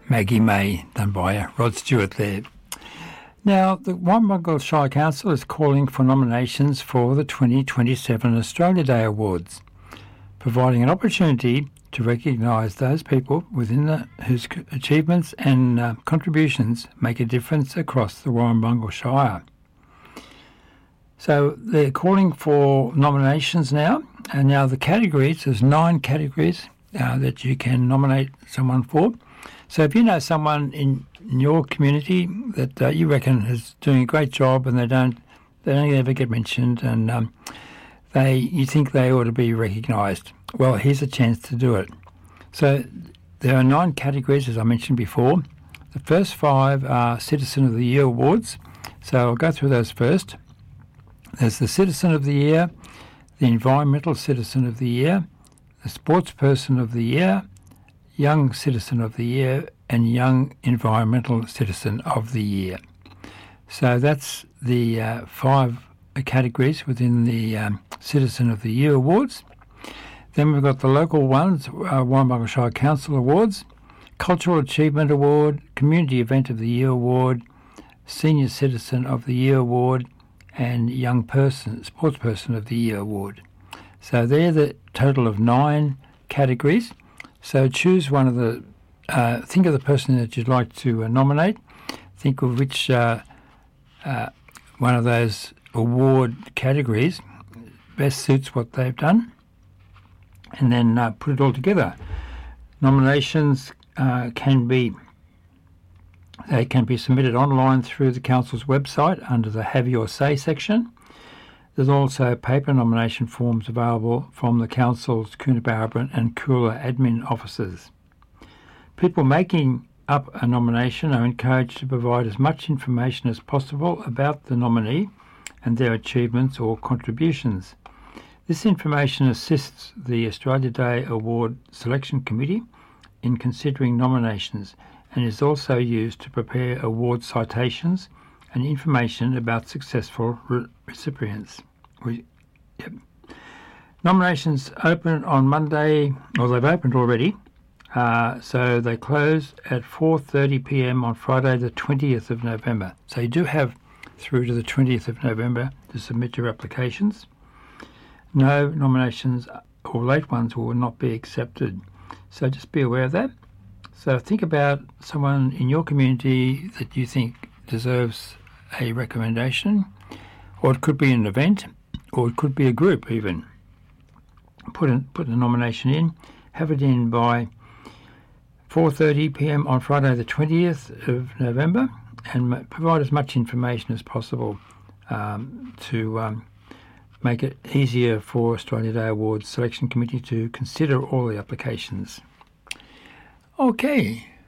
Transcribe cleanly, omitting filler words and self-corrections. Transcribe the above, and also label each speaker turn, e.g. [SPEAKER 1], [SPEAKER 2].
[SPEAKER 1] Maggie May, done by Rod Stewart there. Now, the Warrnambool Shire Council is calling for nominations for the 2027 Australia Day Awards, providing an opportunity to recognise those people whose achievements and contributions make a difference across the Warrnambool Shire. So they're calling for nominations now, and now the categories, there's 9 categories that you can nominate someone for. So if you know someone in your community that you reckon is doing a great job and they don't ever get mentioned, and you think they ought to be recognised, well, here's a chance to do it. So there are 9 categories, as I mentioned before. The first 5 are Citizen of the Year awards. So I'll go through those first. There's the Citizen of the Year, the Environmental Citizen of the Year, the Sportsperson of the Year, Young Citizen of the Year, and Young Environmental Citizen of the Year. So that's the 5 categories within the Citizen of the Year awards. Then we've got the local ones, Warrnambool Shire Council Awards, Cultural Achievement Award, Community Event of the Year Award, Senior Citizen of the Year Award, and Young Sportsperson of the Year Award. So they're the total of 9 categories. So choose one of the, think of the person that you'd like to nominate, think of which one of those award categories best suits what they've done, and then put it all together. Nominations can be submitted online through the Council's website under the Have Your Say section. There's also paper nomination forms available from the Council's Coonabarabran and Coolah admin offices. People making up a nomination are encouraged to provide as much information as possible about the nominee and their achievements or contributions. This information assists the Australia Day Award Selection Committee in considering nominations and is also used to prepare award citations and information about successful recipients. Nominations open on Monday, or they've opened already, so they close at 4:30 p.m. on Friday the 20th of November. So you do have through to the 20th of November to submit your applications. No nominations or late ones will not be accepted, so just be aware of that. So think about someone in your community that you think deserves a recommendation, or it could be an event, or it could be a group even. Put a nomination in, have it in by 4:30 p.m. on Friday the 20th of November, and provide as much information as possible to make it easier for Australia Day Awards Selection Committee to consider all the applications. Okay,